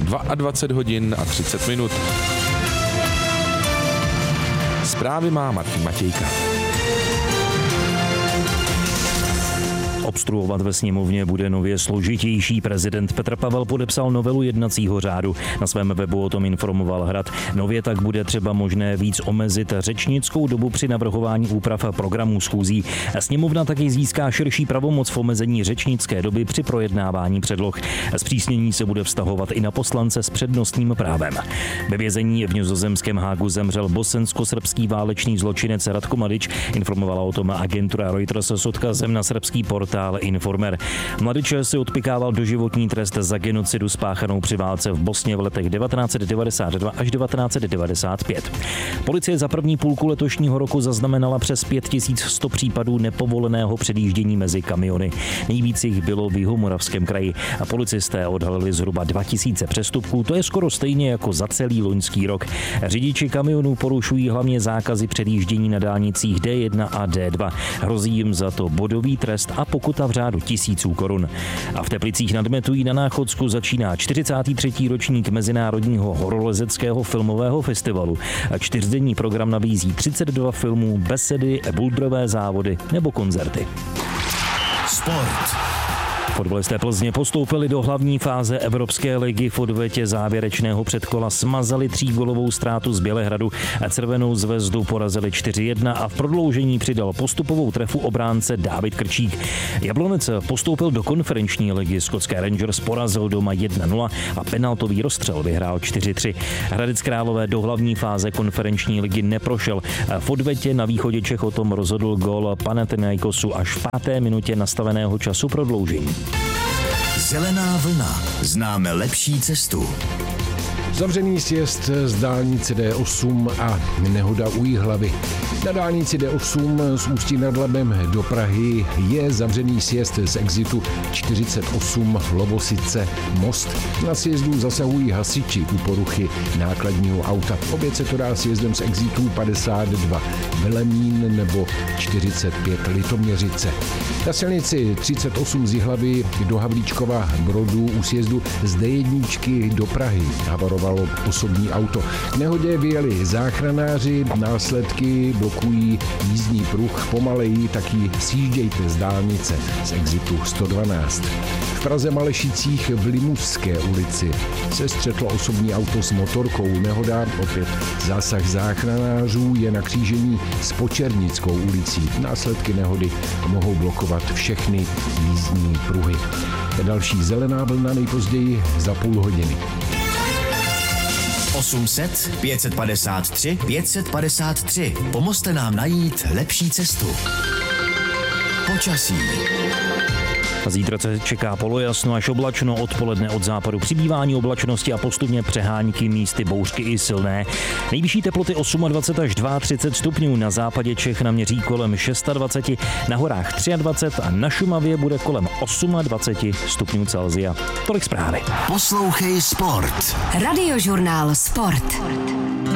22 hodin a 30 minut. Zprávy má Martin Matějka. Obstruovat ve sněmovně bude nově složitější. Prezident Petr Pavel podepsal novelu jednacího řádu. Na svém webu o tom informoval Hrad. Nově tak bude třeba možné víc omezit řečnickou dobu při navrhování úprav programů schůzí. Sněmovna taky získá širší pravomoc v omezení řečnické doby při projednávání předloh. Zpřísnění se bude vztahovat i na poslance s přednostním právem. Ve vězení v nizozemském Hágu zemřel bosensko-srbský válečný zločinec Ratko Mladić. Informovala o tom agentura Reuters s odkazem na srbský portál Informer. Mladić si odpykával doživotní trest za genocidu spáchanou při válce v Bosně v letech 1992 až 1995. Policie za první půlku letošního roku zaznamenala přes 5100 případů nepovoleného předjíždění mezi kamiony. Nejvíc jich bylo v Jihomoravském kraji a policisté odhalili zhruba 2000 přestupků, to je skoro stejně jako za celý loňský rok. Řidiči kamionů porušují hlavně zákazy předjíždění na dálnicích D1 a D2. Hrozí jim za to bodový trest a pokuta v řádu 1000 korun. A v Teplicích nad Metují na Náchodsku začíná 43. ročník Mezinárodního horolezeckého filmového festivalu. Čtyřdenní program nabízí 32 filmů, besedy, bouldrové závody nebo koncerty. Sport. Fotbalisté Plzně postoupili do hlavní fáze Evropské ligy. V odvetě závěrečného předkola smazali 3gólovou ztrátu z Bělehradu. Červenou Zvezdu porazili 4-1 a v prodloužení přidal postupovou trefu obránce Dávid Krčík. Jablonec postoupil do konferenční ligy. Skotské Rangers porazil doma 1-0 a penaltový rozstřel vyhrál 4-3. Hradec Králové do hlavní fáze konferenční ligy neprošel. V odvetě na východě Čech o tom rozhodl gól Panathinaikosu až v 5. minutě nastaveného času prodloužení. Zelená vlna. Známe lepší cestu. Zavřený sjezd z dálnice D8 a nehoda u Jihlavy. Na dálnici D8 z Ústí nad Labem do Prahy je zavřený sjezd z exitu 48 Lovosice Most. Na sjezdu zasahují hasiči u poruchy nákladního auta. Opět se to dá sjezdem z exitu 52 Velemín nebo 45 Litoměřice. Na silnici 38 z Jihlavy do Havlíčkova Brodu u sjezdu z D1 do Prahy havarovalo osobní auto. K nehodě vyjeli záchranáři, následky blokují jízdní pruh, pomaleji taky sjíždějte z dálnice z exitu 112. V Praze Malešicích v Limuské ulici se střetlo osobní auto s motorkou. Nehoda, opět zásah záchranářů, je na křížení s Počernickou ulicí. Následky nehody mohou blokovat všechny jízdní pruhy. Další zelená vlna nejpozději za půl hodiny. 800 553 553. Pomozte nám najít lepší cestu. Počasí. Zítra se čeká polojasno až oblačno, odpoledne od západu přibývání oblačnosti a postupně přehánky, místy bouřky i silné. Nejvyšší teploty 28 až 32 stupňů, na západě Čech naměří kolem 26, na horách 23 a na Šumavě bude kolem 28 stupňů Celsia. Tolik zprávy. Poslouchej Sport. Radiožurnál Sport.